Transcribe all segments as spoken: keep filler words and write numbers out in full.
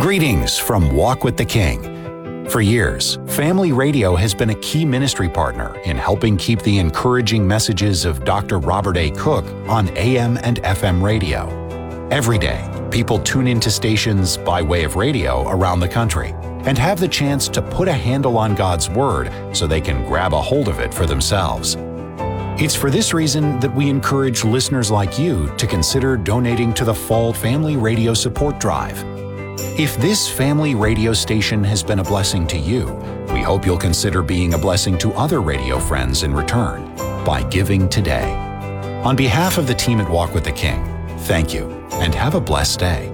Greetings from Walk with the King. For years, Family Radio has been a key ministry partner in helping keep the encouraging messages of Doctor Robert A. Cook on A M and F M radio. Every day, people tune into stations by way of radio around the country and have the chance to put a handle on God's Word so they can grab a hold of it for themselves. It's for this reason that we encourage listeners like you to consider donating to the Fall Family Radio Support Drive. If this family radio station has been a blessing to you, we hope you'll consider being a blessing to other radio friends in return by giving today. On behalf of the team at Walk with the King, thank you and have a blessed day.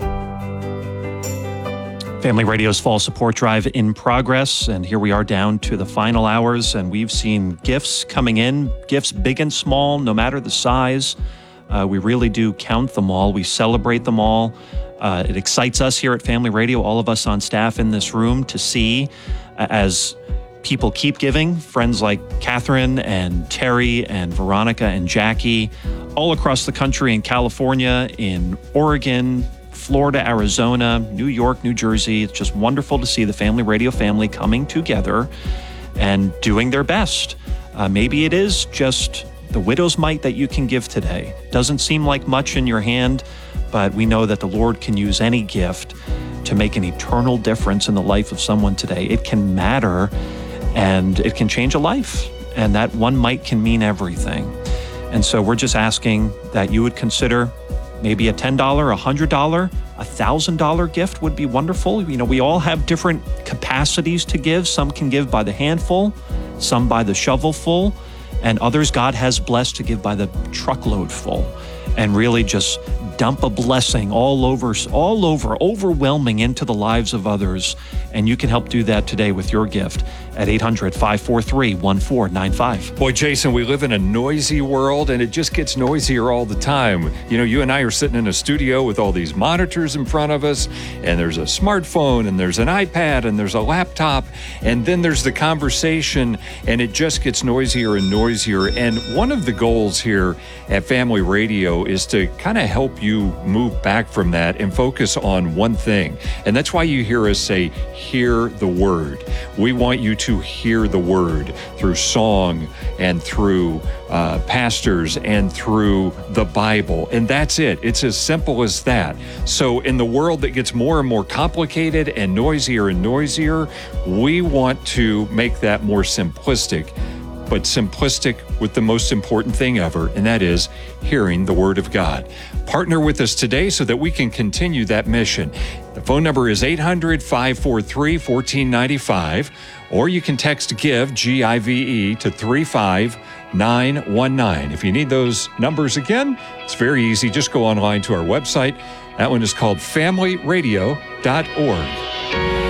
Family Radio's Fall Support Drive in progress, and here we are down to the final hours, and we've seen gifts coming in, gifts big and small, no matter the size. Uh, we really do count them all. We celebrate them all. Uh, it excites us here at Family Radio, all of us on staff in this room, to see uh, as people keep giving, friends like Catherine and Terry and Veronica and Jackie, all across the country, in California, in Oregon, Florida, Arizona, New York, New Jersey. It's just wonderful to see the Family Radio family coming together and doing their best. Uh, maybe it is just the widow's mite that you can give today. Doesn't seem like much in your hand, but we know that the Lord can use any gift to make an eternal difference in the life of someone today. It can matter, and it can change a life, and that one mite can mean everything. And so we're just asking that you would consider maybe a ten dollars, a one hundred dollars, a one thousand dollars gift would be wonderful. You know, we all have different capacities to give. Some can give by the handful, some by the shovelful, and others God has blessed to give by the truckload full, and really just dump a blessing all over, all over, overwhelming into the lives of others. And you can help do that today with your gift at eight hundred, five four three, one four nine five. Boy, Jason, we live in a noisy world, and it just gets noisier all the time. You know, you and I are sitting in a studio with all these monitors in front of us, and there's a smartphone, and there's an iPad, and there's a laptop, and then there's the conversation, and it just gets noisier and noisier. And one of the goals here at Family Radio is to kind of help you move back from that and focus on one thing. And that's why you hear us say, hear the word. We want you to hear the word through song and through uh, pastors and through the Bible. And that's it. It's as simple as that. So in the world that gets more and more complicated and noisier and noisier, we want to make that more simplistic, but simplistic with the most important thing ever, and that is hearing the Word of God. Partner with us today so that we can continue that mission. The phone number is eight hundred, five four three, one four nine five, or you can text GIVE, G I V E, to three five nine one nine. If you need those numbers again, it's very easy. Just go online to our website. That one is called family radio dot org.